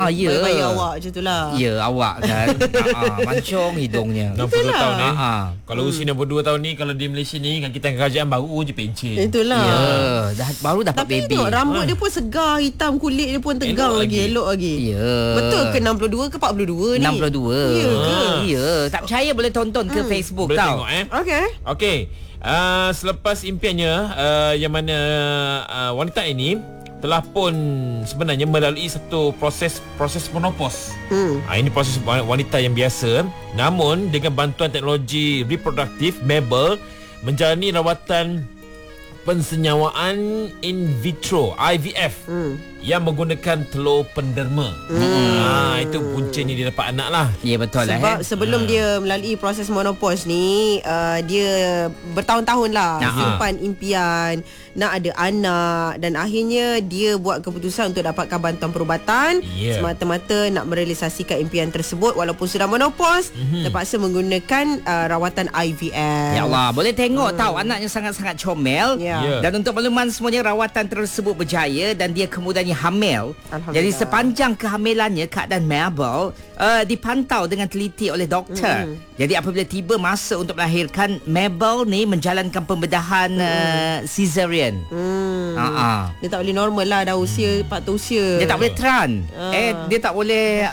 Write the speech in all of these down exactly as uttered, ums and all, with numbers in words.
ya. Bayi awak macam tu lah. Ya, awak kan. ah, mancung hidungnya. enam puluh dua tahun ni. Ah. Kalau usia enam puluh dua tahun ni, kalau di Malaysia ni kan kita kerajaan baru je pencen. Itulah. Ya, dah baru dapat Tapi baby. tengok rambut Ha. dia pun segar, hitam, kulit dia pun tegang Elok lagi, lagi. elok lagi. Ya. Betul ke enam puluh dua ke empat puluh dua ni? enam puluh dua. Ya ke? Ya, tak percaya boleh tonton ke Hmm. Facebook Boleh tau. tengok eh. Okey. Okey. Uh, selepas impiannya uh, yang mana uh, wanita ini telah pun sebenarnya melalui satu proses proses menopause. Hmm. Ha, ini proses wanita yang biasa, namun dengan bantuan teknologi reproduktif, Mabel menjalani rawatan pensenyawaan in vitro I V F Hmm. yang menggunakan telur penderma. Hmm. Ha, itu puncanya dia dapat anak lah. Ya, betul lah. Sebab eh. sebelum Ha. dia melalui proses menopause ni, uh, dia bertahun-tahun lah Ha. simpan impian nak ada anak, dan akhirnya dia buat keputusan untuk dapatkan bantuan perubatan Yeah. semata-mata nak merealisasikan impian tersebut walaupun sudah menopause, Mhm. terpaksa menggunakan uh, rawatan I V F. Ya Allah, boleh tengok hmm. tahu anaknya sangat-sangat comel. Ya. Ya. Dan untuk makluman semuanya, rawatan tersebut berjaya dan dia kemudiannya hamil. Alhamdulillah. Jadi sepanjang kehamilannya, keadaan Mabel uh, dipantau dengan teliti oleh doktor. Hmm. Jadi apabila tiba masa untuk melahirkan, Mabel ni menjalankan pembedahan uh, cesarean. Hmm. Uh-uh. Dia tak boleh normal lah, dah usia faktor usia. Dia tak boleh tran. Ah. Eh, dia tak boleh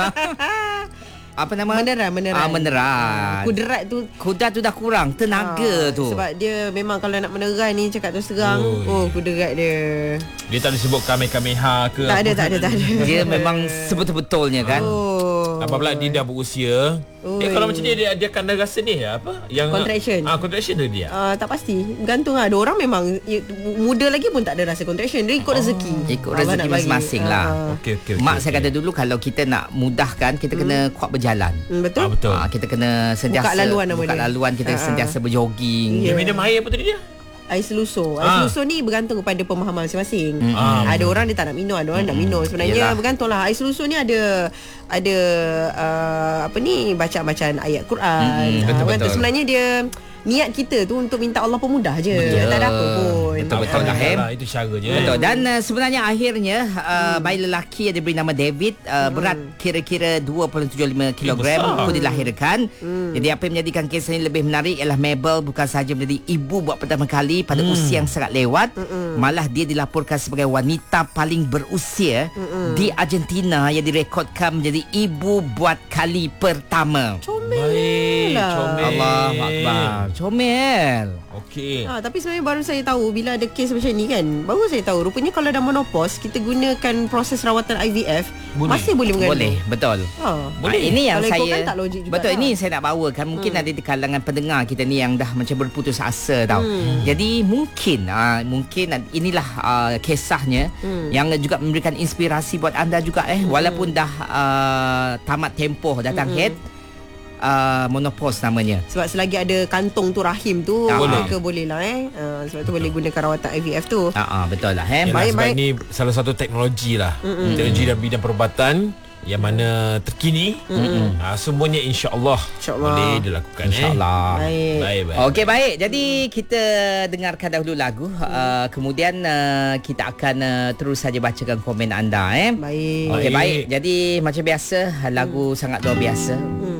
apa nama? Meneran, meneran. Ah, meneran. Kuderat tu Kuda tu dah kurang tenaga Ah, tu. sebab dia memang kalau nak meneran ni, cakap terus terang, Oi. oh kuderat dia. Dia tak disebut kamehameha ke Tak ada, apa. tak ada, tak ada. Dia memang sebetul-betulnya kan. Oh. Apabila dia dah berusia, dia Oi. kalau macam dia, dia dia akan ada rasa ni apa? Yang Contraction. Ah, contraction tu dia. Uh, tak pasti, bergantung lah. Ada orang memang ya, muda lagi pun tak ada rasa contraction. Dia ikut rezeki. Ikut Allah rezeki nak bagi. masing-masing lah. Ah. Okey okey okey. Mak okey. saya kata dulu, kalau kita nak mudahkan, kita kena kuat berjalan. Hmm, betul. Ah, betul. Ah, kita kena sentiasa Buka laluan nama buka dia. laluan, kita Ah, ah. sentiasa berjogging. Ya. Dia minum air apa tadi dia? Air selusur. Air Ah. selusur ni bergantung kepada pemahaman masing-masing. Mm. Ah, Ada betul. orang dia tak nak minum, ada orang nak minum. Sebenarnya Yelah. bergantung lah. Air selusur ni ada ada uh, apa ni, bacaan-bacaan ayat Quran. Mm, Ah, betul, kan tu betul. sebenarnya dia niat kita tu untuk minta Allah pemudah je. Betul. Tak ada apa pun. Betul-betul Ah. lah, Hem. Lah, itu cara je. Betul. Dan uh, sebenarnya akhirnya uh, bayi lelaki yang diberi nama David, uh, berat kira-kira dua puluh tujuh koma lima kilogram besar. pun dilahirkan. Jadi apa yang menjadikan kes ini lebih menarik ialah Mabel bukan sahaja menjadi ibu buat pertama kali pada usia yang sangat lewat, malah dia dilaporkan sebagai wanita paling berusia di Argentina yang direkodkan menjadi ibu buat kali pertama. Baik, lah. comel. Allahu Akbar. Comel. Okey. Ha, tapi sebenarnya baru saya tahu bila ada kes macam ni kan. Baru saya tahu rupanya kalau dah menopause, kita gunakan proses rawatan I V F Boleh. masih boleh mengandung. Boleh, betul. Ha. Boleh. Ini yang Kalau saya ikutkan tak logik juga betul lah. ini saya nak bawa kan, mungkin hmm. ada di kalangan pendengar kita ni yang dah macam berputus asa tau. Hmm. Jadi mungkin uh, mungkin inilah uh, kisahnya Hmm. yang juga memberikan inspirasi buat anda juga eh, walaupun dah uh, tamat tempoh datang Hmm. head uh, menopause namanya. Sebab selagi ada kantong tu, rahim tu, Ah, mereka boleh lah eh. Uh, sebab tu boleh gunakan rawatan I V F tu. Ah uh, betul lah eh. Yalah, baik, sebab baik. ni salah satu teknologi lah. Mm-mm. Teknologi dalam bidang perubatan yang mana terkini. Mm-mm. Ha, semuanya insya-Allah InsyaAllah. boleh dilakukan. InsyaAllah. Eh. Baik. Baik, baik. Okey, baik. Jadi kita dengarkan dahulu lagu. Uh, kemudian uh, kita akan uh, terus saja bacakan komen anda eh. Baik. Okey, Baik. baik. Jadi macam biasa, lagu hmm. sangat luar biasa. Hmm.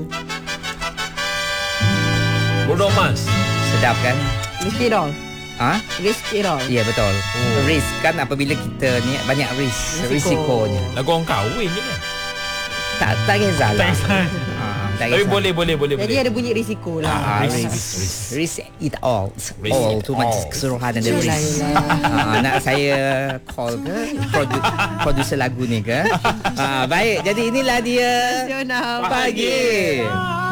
Bruno Mars. Sedap kan? Risk it all. Ha? Risk it all. Ya, betul. Oh. Risk kan, apabila kita ni banyak risk, Risiko. risikonya. Lagu orang kahwin ni kan. Tak tak kisahlah. Tak kisah. Ha, tak Tapi kisah. boleh boleh boleh Jadi boleh. ada bunyi risiko lah. Ah, risk, risk, risk, risk. risk it all. Risk all it tu macam all. keseluruhan ada Yelah, risk. yelah. Ah, nak saya call ke produ- producer lagu ni ke? Ah, baik. Jadi inilah dia Nasional pagi.